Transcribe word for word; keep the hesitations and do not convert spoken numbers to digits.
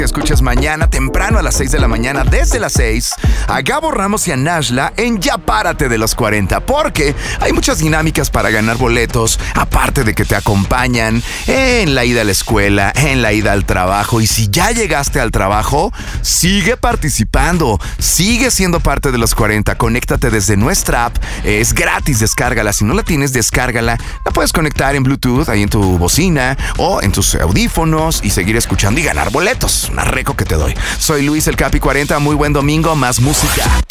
Que escuches mañana temprano a las seis de la mañana, desde las seis, a Gabo Ramos y a Nashla en Ya Párate de los cuarenta, porque hay muchas dinámicas para ganar boletos, aparte de que te acompañan en la ida a la escuela, en la ida al trabajo. Y si ya llegaste al trabajo, sigue participando, sigue siendo parte de los cuarenta. Conéctate desde nuestra app, es gratis, descárgala. Si no la tienes, descárgala. La puedes conectar en Bluetooth, ahí en tu bocina o en tus audífonos y seguir escuchando y ganar boletos. Una reco que te doy. Soy Luis el Capi cuarenta, muy buen domingo, más música.